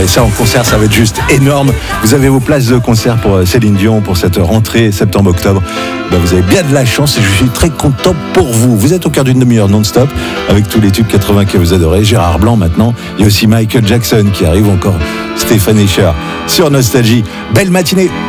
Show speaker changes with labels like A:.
A: ça en concert, ça va être juste énorme. Vous avez vos places de concert pour Céline Dion pour cette rentrée septembre-octobre. Vous avez bien de la chance et je suis très content pour vous. Vous êtes au cœur d'une demi-heure non-stop avec tous les tubes 80 que vous adorez. Gérard Blanc maintenant. Il y a aussi Michael Jackson qui arrive, encore Stéphane Escher sur Nostalgie. Belle matinée.